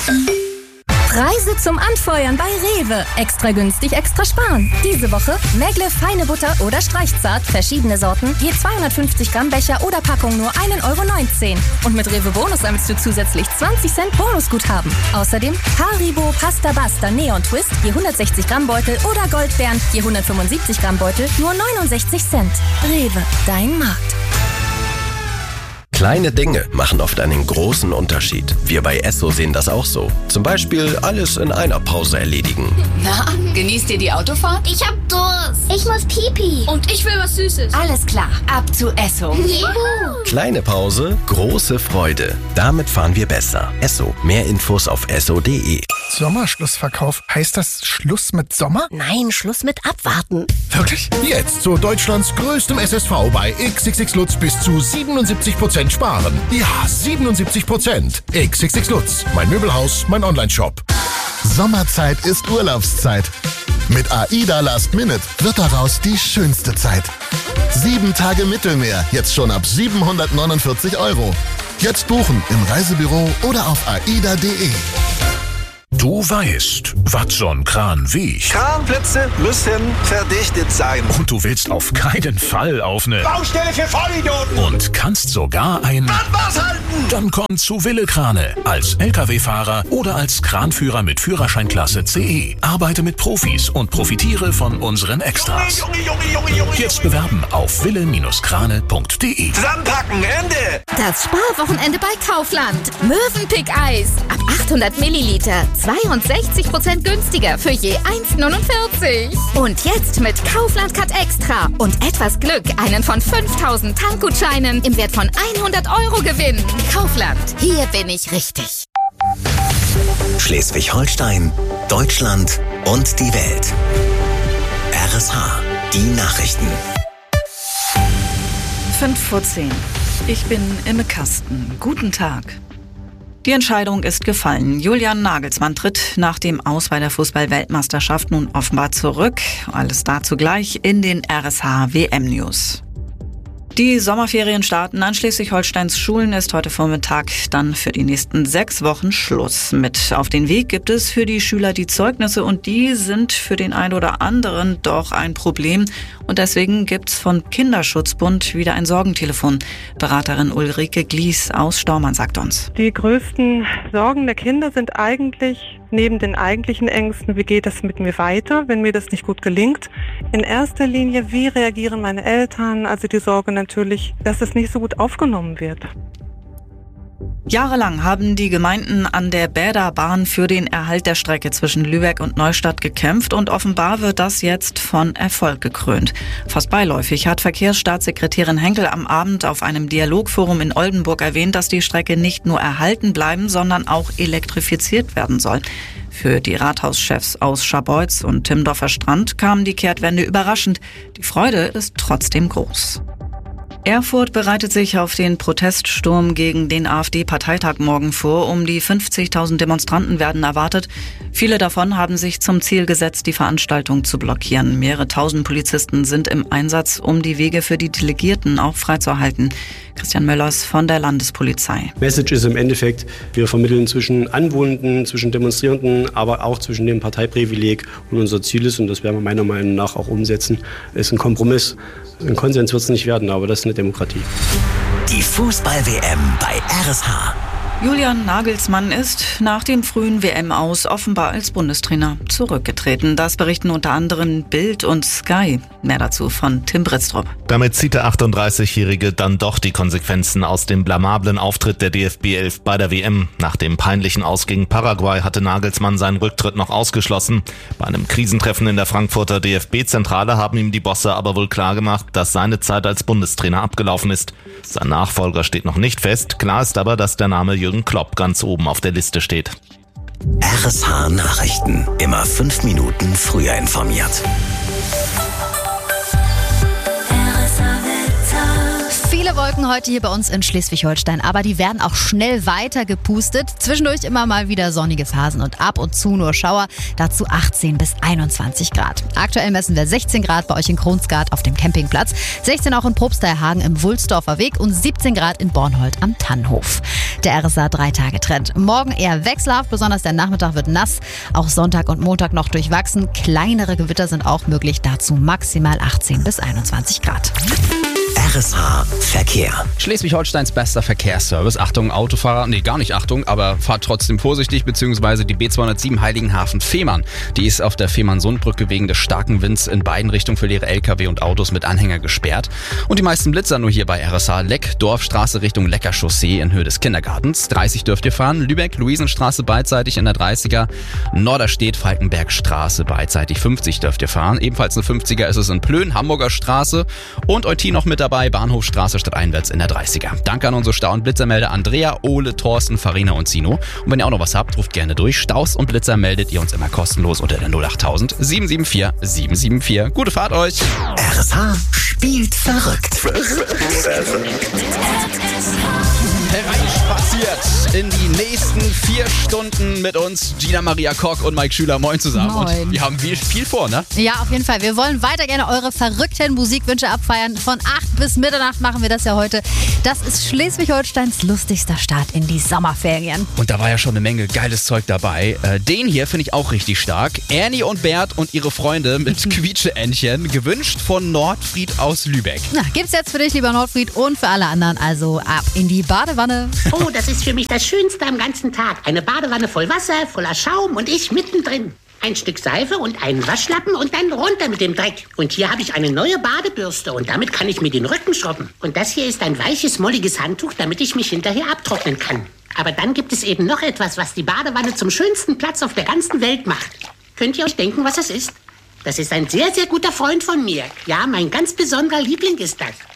Preise zum Anfeuern bei Rewe. Extra günstig, extra sparen. Diese Woche Mägle feine Butter oder Streichzart, verschiedene Sorten, je 250 Gramm Becher oder Packung nur 1,19 € Und mit Rewe Bonus sammelst du zusätzlich 20 Cent Bonusguthaben. Außerdem Haribo Pasta Basta Neon Twist, je 160 Gramm Beutel oder Goldbeeren, je 175 Gramm Beutel, nur 69 Cent. Rewe, dein Markt. Kleine Dinge machen oft einen großen Unterschied. Wir bei Esso sehen das auch so. Zum Beispiel alles in einer Pause erledigen. Na, genießt ihr die Autofahrt? Ich hab Durst. Ich muss Pipi. Und ich will was Süßes. Alles klar, ab zu Esso. Juhu. Kleine Pause, große Freude. Damit fahren wir besser. Esso. Mehr Infos auf esso.de. Sommerschlussverkauf. Heißt das Schluss mit Sommer? Nein, Schluss mit Abwarten. Wirklich? Jetzt zu Deutschlands größtem SSV bei XXX Lutz bis zu 77% sparen. Ja, 77%. XXX Lutz. Mein Möbelhaus, mein Onlineshop. Sommerzeit ist Urlaubszeit. Mit AIDA Last Minute wird daraus die schönste Zeit. 7 Tage Mittelmeer, jetzt schon ab 749 €. Jetzt buchen im Reisebüro oder auf aida.de. Du weißt, was so ein Kran wiegt. Kranplätze müssen verdichtet sein. Und du willst auf keinen Fall auf eine Baustelle für Vollidioten. Und kannst sogar ein Was halten? Dann komm zu Wille Krane. Als LKW-Fahrer oder als Kranführer mit Führerscheinklasse CE. Arbeite mit Profis und profitiere von unseren Extras. Junge. Jetzt bewerben auf wille-krane.de. Zusammenpacken, Ende. Das Sparwochenende bei Kaufland. Mövenpick-Eis. Ab 800 Milliliter. 62% günstiger für je 1,49. Und jetzt mit Kaufland Cut Extra und etwas Glück einen von 5000 Tankgutscheinen im Wert von 100 € gewinnen. Kaufland, hier bin ich richtig. Schleswig-Holstein, Deutschland und die Welt. RSH, die Nachrichten. 5:10. Ich bin Imme Kasten. Guten Tag. Die Entscheidung ist gefallen. Julian Nagelsmann tritt nach dem Aus bei der Fußball-Weltmeisterschaft nun offenbar zurück. Alles dazu gleich in den RSH WM-News. Die Sommerferien starten an Schleswig-Holsteins Schulen, ist heute Vormittag dann für die nächsten 6 Wochen Schluss. Mit auf den Weg gibt es für die Schüler die Zeugnisse und die sind für den einen oder anderen doch ein Problem. Und deswegen gibt's vom Kinderschutzbund wieder ein Sorgentelefon. Beraterin Ulrike Glies aus Staumann sagt uns. Die größten Sorgen der Kinder sind eigentlich neben den eigentlichen Ängsten, wie geht es mit mir weiter, wenn mir das nicht gut gelingt. In erster Linie, wie reagieren meine Eltern? Also die Sorge natürlich, dass es nicht so gut aufgenommen wird. Jahrelang haben die Gemeinden an der Bäderbahn für den Erhalt der Strecke zwischen Lübeck und Neustadt gekämpft und offenbar wird das jetzt von Erfolg gekrönt. Fast beiläufig hat Verkehrsstaatssekretärin Henkel am Abend auf einem Dialogforum in Oldenburg erwähnt, dass die Strecke nicht nur erhalten bleiben, sondern auch elektrifiziert werden soll. Für die Rathauschefs aus Scharbeutz und Timmendorfer Strand kam die Kehrtwende überraschend. Die Freude ist trotzdem groß. Erfurt bereitet sich auf den Proteststurm gegen den AfD-Parteitag morgen vor. Um die 50.000 Demonstranten werden erwartet. Viele davon haben sich zum Ziel gesetzt, die Veranstaltung zu blockieren. Mehrere tausend Polizisten sind im Einsatz, um die Wege für die Delegierten auch freizuhalten. Christian Möllers von der Landespolizei. Message ist im Endeffekt, wir vermitteln zwischen Anwohnenden, zwischen Demonstrierenden, aber auch zwischen dem Parteiprivileg. Und unser Ziel ist, und das werden wir meiner Meinung nach auch umsetzen, ist ein Kompromiss. Ein Konsens wird es nicht werden, aber das ist eine Demokratie. Die Fußball-WM bei RSH. Julian Nagelsmann ist nach dem frühen WM-Aus offenbar als Bundestrainer zurückgetreten. Das berichten unter anderem Bild und Sky. Mehr dazu von Tim Britztrup. Damit zieht der 38-Jährige dann doch die Konsequenzen aus dem blamablen Auftritt der DFB 11 bei der WM. Nach dem peinlichen Aus gegen Paraguay hatte Nagelsmann seinen Rücktritt noch ausgeschlossen. Bei einem Krisentreffen in der Frankfurter DFB-Zentrale haben ihm die Bosse aber wohl klargemacht, dass seine Zeit als Bundestrainer abgelaufen ist. Sein Nachfolger steht noch nicht fest. Klar ist aber, dass der Name Jürgen Klopp ganz oben auf der Liste steht. RSH Nachrichten. Immer 5 Minuten früher informiert. Viele Wolken heute hier bei uns in Schleswig-Holstein, aber die werden auch schnell weiter gepustet. Zwischendurch immer mal wieder sonnige Phasen und ab und zu nur Schauer. Dazu 18 bis 21 Grad. Aktuell messen wir 16 Grad bei euch in Kronsgard auf dem Campingplatz, 16 auch in Probsteierhagen im Wulsdorfer Weg und 17 Grad in Bornhold am Tannenhof. Der RSA 3-Tage-Trend. Morgen eher wechselhaft, besonders der Nachmittag wird nass. Auch Sonntag und Montag noch durchwachsen. Kleinere Gewitter sind auch möglich, dazu maximal 18 bis 21 Grad. RSH Verkehr. Schleswig-Holsteins bester Verkehrsservice. Achtung, Autofahrer, nee, gar nicht Achtung, aber fahrt trotzdem vorsichtig, beziehungsweise die B207 Heiligenhafen-Fehmarn. Die ist auf der Fehmarn-Sundbrücke wegen des starken Winds in beiden Richtungen für leere LKW und Autos mit Anhänger gesperrt. Und die meisten Blitzer nur hier bei RSH. Leck, Dorfstraße Richtung Lecker Chaussee in Höhe des Kindergartens. 30 dürft ihr fahren. Lübeck, Luisenstraße beidseitig in der 30er. Norderstedt, Falkenbergstraße beidseitig 50 dürft ihr fahren. Ebenfalls eine 50er ist es in Plön, Hamburger Straße und Eutin noch mit dabei. Bahnhofstraße stadteinwärts in der 30er. Danke an unsere Stau- und Blitzermelder Andrea, Ole, Thorsten, Farina und Sino. Und wenn ihr auch noch was habt, ruft gerne durch. Staus und Blitzer meldet ihr uns immer kostenlos unter der 08000 774 774. Gute Fahrt euch! RSH spielt verrückt. Hereinspaziert in die nächsten 4 Stunden mit uns Gina Maria Koch und Mike Schüler. Moin zusammen. Moin. Und wir haben viel vor, ne? Ja, auf jeden Fall. Wir wollen weiter gerne eure verrückten Musikwünsche abfeiern. Von 8 bis Mitternacht machen wir das ja heute. Das ist Schleswig-Holsteins lustigster Start in die Sommerferien. Und da war ja schon eine Menge geiles Zeug dabei. Den hier finde ich auch richtig stark. Ernie und Bert und ihre Freunde mit Quietscheentchen, gewünscht von Nordfried aus Lübeck. Na, gibt's jetzt für dich, lieber Nordfried, und für alle anderen. Also ab in die Badewanne. Oh, das ist für mich das Schönste am ganzen Tag. Eine Badewanne voll Wasser, voller Schaum und ich mittendrin. Ein Stück Seife und einen Waschlappen und dann runter mit dem Dreck. Und hier habe ich eine neue Badebürste und damit kann ich mir den Rücken schrubben. Und das hier ist ein weiches, molliges Handtuch, damit ich mich hinterher abtrocknen kann. Aber dann gibt es eben noch etwas, was die Badewanne zum schönsten Platz auf der ganzen Welt macht. Könnt ihr euch denken, was das ist? Das ist ein sehr, sehr guter Freund von mir. Ja, mein ganz besonderer Liebling ist das.